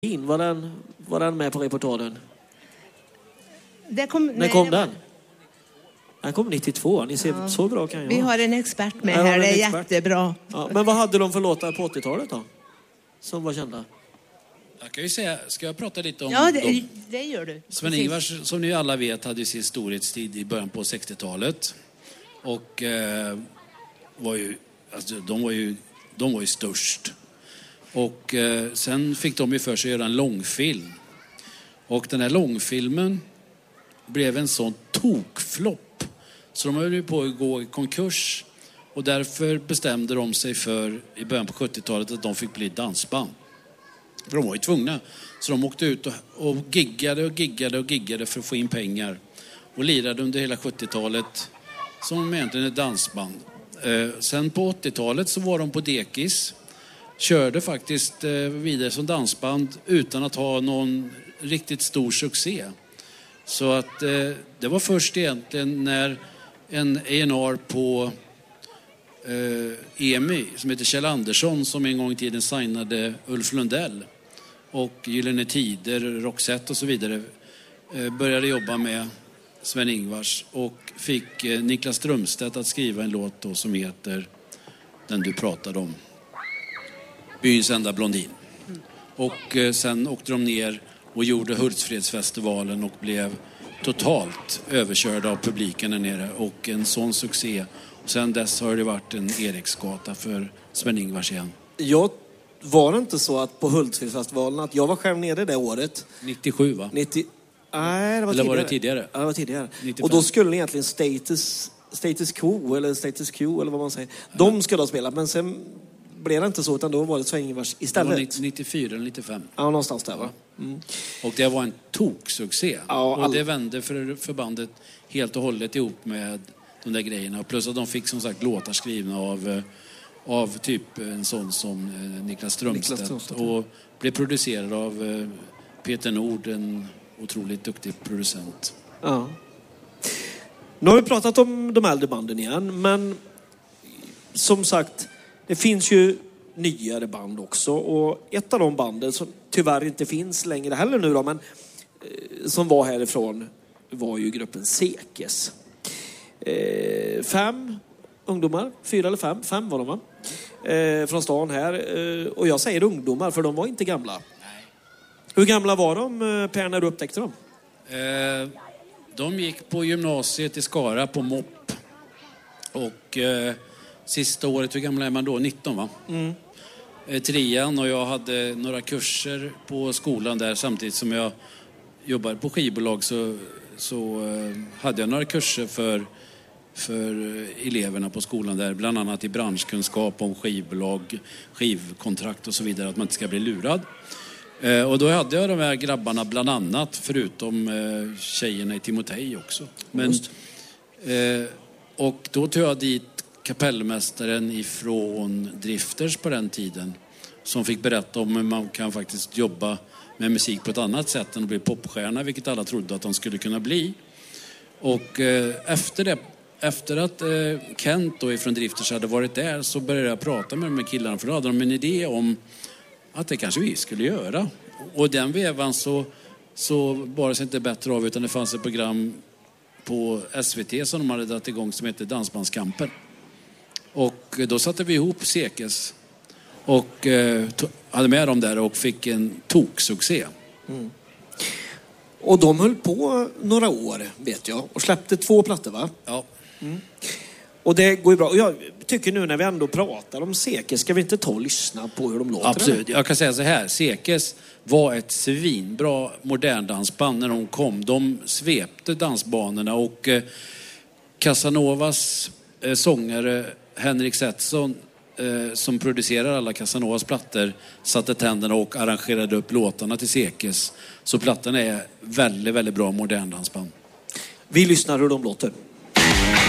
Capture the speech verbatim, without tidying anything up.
Var den, var den med på reportagen? Det kom, När nej, kom det den? Den kom nittiotvå. Ni ser, ja. Så bra kan jag. Vi har en expert med ja, här, det är expert. jättebra. Ja, men vad hade de för låtar på åttiotalet då? Som var kända? Jag kan ju säga, ska jag prata lite om Ja, det, dem? det gör du. Sven-Ingvars, som ni alla vet, hade ju sin storhetstid i början på sextiotalet. Och eh, var ju, alltså, de var ju, de var ju störst. Och eh, sen fick de ju för sig att göra en långfilm. Och den här långfilmen blev en sån tokflopp. Så de höll ju på att gå i konkurs. Och därför bestämde de sig för i början på sjuttiotalet att de fick bli dansband. För de var ju tvungna. Så de åkte ut och, och giggade och giggade och giggade för att få in pengar. Och lirade under hela sjuttiotalet som egentligen ett dansband. Eh, sen på åttiotalet så var de på dekis. Körde faktiskt eh, vidare som dansband utan att ha någon riktigt stor succé. Så att eh, det var först egentligen när en A and R på eh, E M I som heter Kjell Andersson, som en gång i tiden signade Ulf Lundell och Gyllene Tider, Roxette och så vidare, eh, började jobba med Sven-Ingvars och fick eh, Niklas Strömstedt att skriva en låt då som heter Den du pratade om. Byns enda blondin. Och eh, sen åkte de ner och gjorde Hultsfredsfestivalen och blev totalt överkörda av publiken där nere. Och en sån succé. Och sen dess har det varit en Eriksgata för Sven-Ingvars igen. Jag var det inte så att på Hultsfredsfestivalen att jag var själv nere det året? nittiosju va? nittio Nej, det var eller tidigare. var det tidigare? Ja, det var tidigare. nittiofem. Och då skulle egentligen Status, Status Quo eller Status Quo eller vad man säger. De skulle ha spelat, men sen blev det inte så, utan då var det Sven-Ingvars istället. Det var nittiofyra eller nittiofem. Ja, någonstans där va? Mm. Och det var en toksuccé. Ja, all... Och det vände för förbandet helt och hållet ihop med de där grejerna. Plus att de fick som sagt låtar skrivna av, av typ en sån som Niklas Strömstedt. Niklas Strömstedt. Och blev producerad av Peter Nord, en otroligt duktig producent. Ja. Nu har vi pratat om de äldre banden igen, men som sagt, det finns ju nyare band också. Och ett av de banden som tyvärr inte finns längre heller nu då, men eh, som var härifrån var ju gruppen Sekes. Eh, fem ungdomar, fyra eller fem, fem var de va? Eh, från stan här. Eh, och jag säger ungdomar för de var inte gamla. Nej. Hur gamla var de, Per, när du upptäckte dem? Eh, de gick på gymnasiet i Skara på M O P. Och eh, sista året, hur gamla är man då? nitton va? Mm. Eh, trean, och jag hade några kurser på skolan där samtidigt som jag jobbade på skivbolag, så, så eh, hade jag några kurser för, för eleverna på skolan där, bland annat i branschkunskap om skivbolag, skivkontrakt och så vidare, att man inte ska bli lurad. Eh, och då hade jag de här grabbarna bland annat, förutom eh, tjejerna i Timotej också. Men, eh, och då tog jag dit kapellmästaren ifrån Drifters på den tiden, som fick berätta om hur man kan faktiskt jobba med musik på ett annat sätt än att bli popstjärna, vilket alla trodde att de skulle kunna bli. Och eh, efter det, efter att eh, Kent då ifrån Drifters hade varit där, så började jag prata med de här killarna, för då hade de en idé om att det kanske vi skulle göra. Och den vevan så, så var det sig inte bättre av, utan det fanns ett program på S V T som de hade dragit igång som heter Dansbandskampen. Och då satte vi ihop Sekes och eh, to- hade med dem där och fick en toksuccé. Mm. Och de höll på några år, vet jag, och släppte två plattor va? Ja. Mm. Och det går ju bra. Och jag tycker nu när vi ändå pratar om Sekes, ska vi inte ta och lyssna på hur de låter? Absolut. Jag kan säga så här, Sekes var ett svinbra moderndansband när de kom. De svepte dansbanorna och eh, Casanovas eh, sångare Henrik Setson, eh, som producerar alla Casanovas plattor, satte tänderna och arrangerade upp låtarna till Sekes. Så plattan är väldigt, väldigt bra moderndansband. Vi lyssnar hur de låter.